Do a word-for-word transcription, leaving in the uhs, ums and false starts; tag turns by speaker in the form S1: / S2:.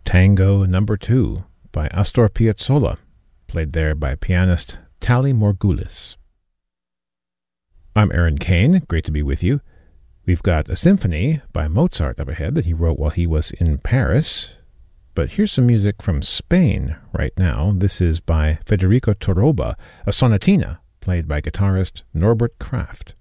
S1: Tango Number Two by Astor Piazzolla, played there by pianist Tally Morgulis. I'm Aaron Kane, great to be with you. We've got a symphony by Mozart up ahead that he wrote while he was in Paris, but here's some music from Spain right now. This is by Federico Toroba, a sonatina played by guitarist Norbert Kraft.